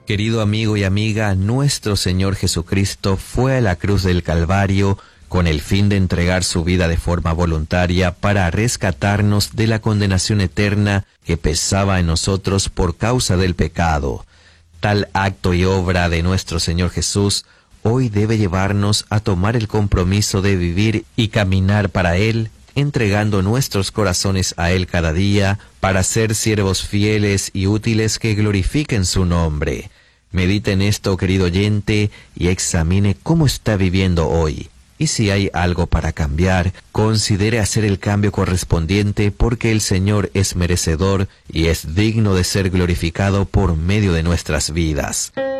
Querido amigo y amiga, nuestro Señor Jesucristo fue a la cruz del Calvario con el fin de entregar su vida de forma voluntaria para rescatarnos de la condenación eterna que pesaba en nosotros por causa del pecado. Tal acto y obra de nuestro Señor Jesús hoy debe llevarnos a tomar el compromiso de vivir y caminar para Él, entregando nuestros corazones a Él cada día para ser siervos fieles y útiles que glorifiquen su nombre. Medite en esto, querido oyente, y examine cómo está viviendo hoy. Y si hay algo para cambiar, considere hacer el cambio correspondiente porque el Señor es merecedor y es digno de ser glorificado por medio de nuestras vidas.